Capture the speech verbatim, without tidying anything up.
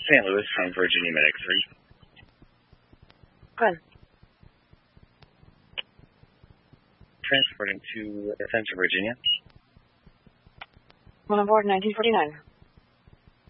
Saint Louis from Virginia Medic three. Good. Transporting to Center, Virginia. One on board nineteen forty-nine.